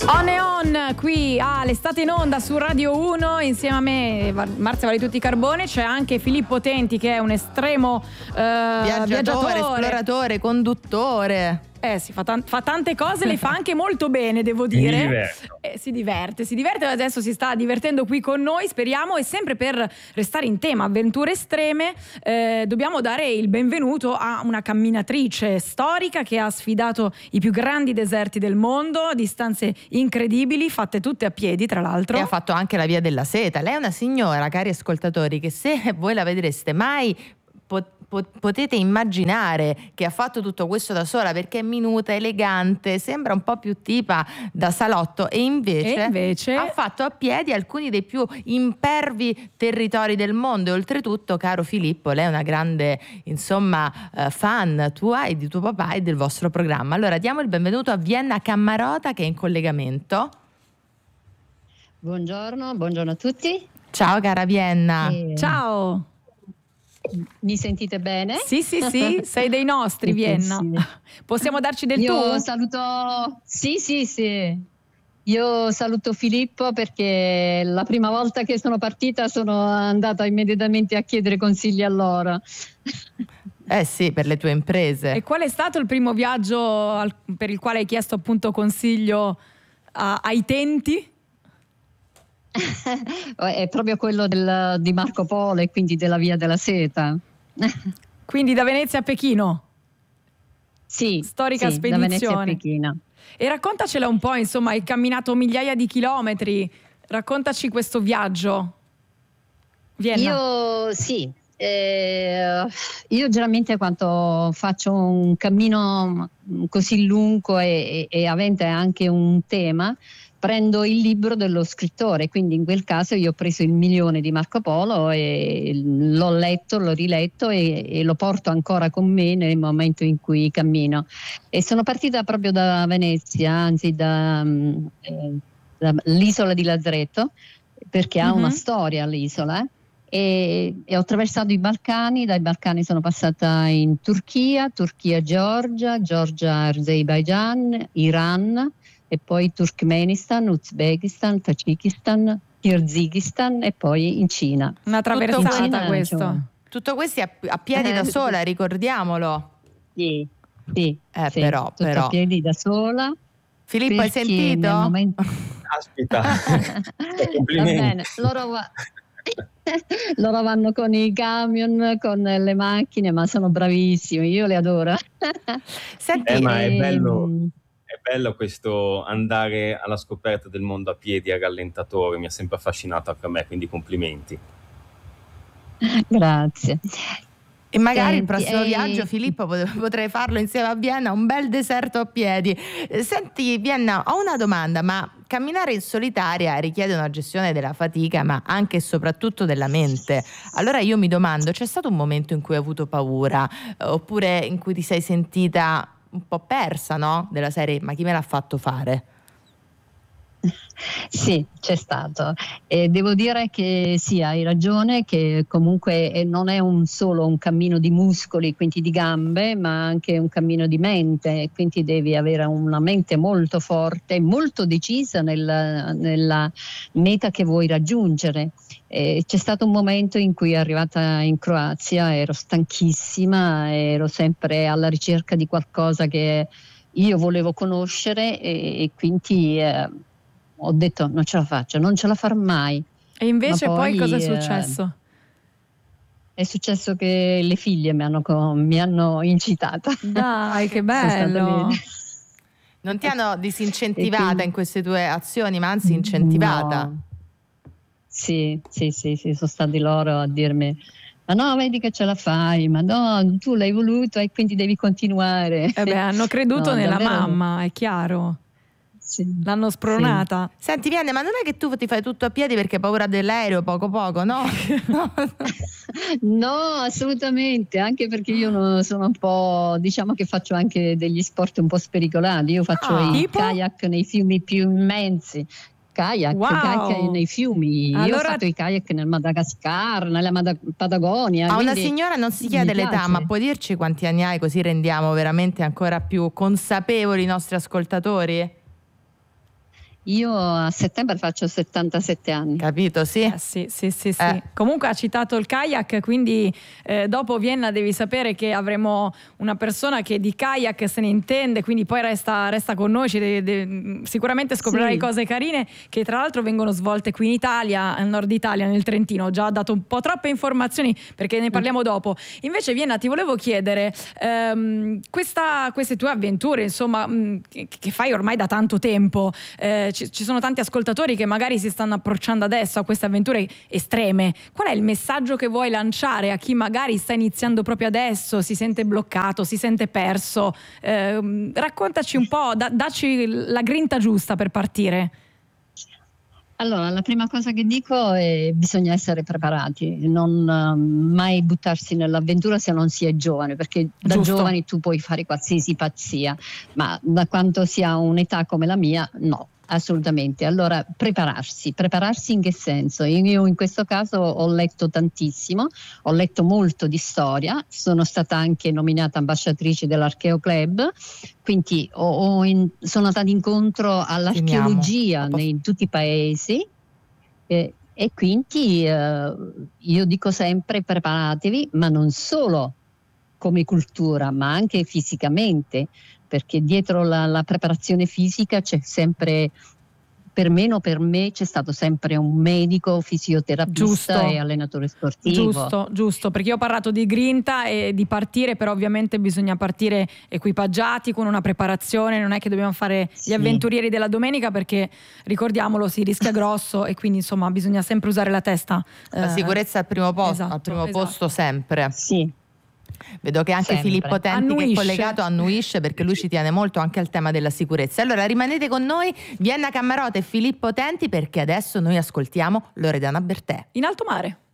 On e on qui all'Estate in Onda su Radio 1 insieme a me Marzia Vale Tutti Carbone. C'è anche Filippo Tenti che è un estremo viaggiatore, esploratore, conduttore. Sì, fa tante cose, le fa anche molto bene, devo dire. Si diverte. Adesso si sta divertendo qui con noi, speriamo. E sempre per restare in tema avventure estreme, dobbiamo dare il benvenuto a una camminatrice storica che ha sfidato i più grandi deserti del mondo, distanze incredibili, fatte tutte a piedi, tra l'altro. E ha fatto anche la Via della Seta. Lei è una signora, cari ascoltatori, che se voi la vedreste mai potete immaginare che ha fatto tutto questo da sola, perché è minuta, elegante, sembra un po' più tipa da salotto, e invece ha fatto a piedi alcuni dei più impervi territori del mondo. E oltretutto, caro Filippo, lei è una grande fan tua e di tuo papà e del vostro programma. Allora diamo il benvenuto a Vienna Cammarota, che è in collegamento. Buongiorno a tutti. Ciao cara Vienna. Ciao. Mi sentite bene? Sì, sei dei nostri, Vienna. Possiamo darci del tu? Io saluto. Sì. Io saluto Filippo perché la prima volta che sono partita sono andata immediatamente a chiedere consigli a loro. Sì, per le tue imprese. E qual è stato il primo viaggio per il quale hai chiesto appunto consiglio ai Tenti? È proprio quello di Marco Polo e quindi della Via della Seta. Quindi da Venezia a Pechino? Sì, storica spedizione. Da Venezia a Pechino. E raccontacela un po', insomma, hai camminato migliaia di chilometri, raccontaci questo viaggio. Vienna. Io generalmente quando faccio un cammino così lungo e avente anche un tema, prendo il libro dello scrittore, quindi in quel caso io ho preso Il milione di Marco Polo e l'ho letto, l'ho riletto e lo porto ancora con me nel momento in cui cammino. E sono partita proprio da Venezia, anzi dall'isola di Lazaretto, perché ha una storia l'isola. E ho attraversato i Balcani, dai Balcani sono passata in Turchia, Georgia, Azerbaijan, Iran, e poi Turkmenistan, Uzbekistan, Tagikistan, Kirghizistan e poi in Cina. Una traversata questo. Tutto questo a piedi da sola, ricordiamolo. Sì. Però. A piedi da sola. Filippo, hai sentito? Aspetta. Va bene, loro vanno con i camion, con le macchine, ma sono bravissimi, io le adoro. Senti, ma è bello questo andare alla scoperta del mondo a piedi, a rallentatore, mi ha sempre affascinato anche a me, quindi complimenti. Grazie. E magari il prossimo viaggio, Filippo, potrei farlo insieme a Vienna, un bel deserto a piedi. Senti Vienna, ho una domanda, ma camminare in solitaria richiede una gestione della fatica, ma anche e soprattutto della mente. Allora io mi domando, c'è stato un momento in cui hai avuto paura, oppure in cui ti sei sentita un po' persa, no? Della serie, ma chi me l'ha fatto fare? Sì, c'è stato. Devo dire che sì, hai ragione, che comunque non è solo un cammino di muscoli, quindi di gambe, ma anche un cammino di mente, quindi devi avere una mente molto forte, molto decisa nella meta che vuoi raggiungere. C'è stato un momento in cui arrivata in Croazia ero stanchissima, ero sempre alla ricerca di qualcosa che io volevo conoscere e quindi ho detto non ce la faccio, non ce la farò mai. E invece poi cosa è successo? È successo che le figlie mi hanno incitata. Dai, che bello! Non ti hanno disincentivata in queste tue azioni, ma anzi incentivata? No. Sì, sono stati loro a dirmi: ma no, vedi che ce la fai, ma no, tu l'hai voluto e quindi devi continuare. Hanno creduto nella davvero. Mamma, è chiaro. Sì. L'hanno spronata. Sì. Senti Vienne, ma non è che tu ti fai tutto a piedi perché hai paura dell'aereo poco, no? No, assolutamente, anche perché io sono un po', diciamo che faccio anche degli sport un po' spericolati. Io faccio i kayak nei fiumi più immensi. Kayak nei fiumi. Io ho fatto i kayak nel Madagascar, nella Patagonia. A una signora non si chiede l'età, ma puoi dirci quanti anni hai, così rendiamo veramente ancora più consapevoli i nostri ascoltatori? Io a settembre faccio 77 anni. Capito, sì? Sì. Comunque ha citato il kayak, quindi dopo Vienna devi sapere che avremo una persona che di kayak se ne intende, quindi poi resta con noi, sicuramente scoprirai cose carine che tra l'altro vengono svolte qui in Italia, al nord Italia, nel Trentino. Ho già dato un po' troppe informazioni perché ne parliamo dopo. Invece Vienna, ti volevo chiedere, queste tue avventure, insomma, che fai ormai da tanto tempo, ci sono tanti ascoltatori che magari si stanno approcciando adesso a queste avventure estreme. Qual è il messaggio che vuoi lanciare a chi magari sta iniziando proprio adesso, si sente bloccato, si sente perso? Raccontaci un po', dacci la grinta giusta per partire. Allora, la prima cosa che dico è bisogna essere preparati, non mai buttarsi nell'avventura se non si è giovane, perché da giovani tu puoi fare qualsiasi pazzia, ma da quanto si ha un'età come la mia, no. Assolutamente. Allora, prepararsi in che senso? Io in questo caso ho letto tantissimo, ho letto molto di storia, sono stata anche nominata ambasciatrice dell'Archeo Club, quindi sono andata incontro all'archeologia in tutti i paesi e quindi io dico sempre preparatevi, ma non solo come cultura, ma anche fisicamente, perché dietro la preparazione fisica c'è sempre, per me c'è stato sempre un medico, fisioterapista e allenatore sportivo. Giusto, perché io ho parlato di grinta e di partire, però ovviamente bisogna partire equipaggiati con una preparazione, non è che dobbiamo fare gli avventurieri della domenica, perché ricordiamolo, si rischia grosso e quindi insomma bisogna sempre usare la testa. La sicurezza al primo posto, posto sempre. Sì. Vedo che anche Filippo Tenti che è collegato annuisce, perché lui ci tiene molto anche al tema della sicurezza. Allora rimanete con noi, Vienna Cammarota e Filippo Tenti, perché adesso noi ascoltiamo Loredana Bertè. In alto mare.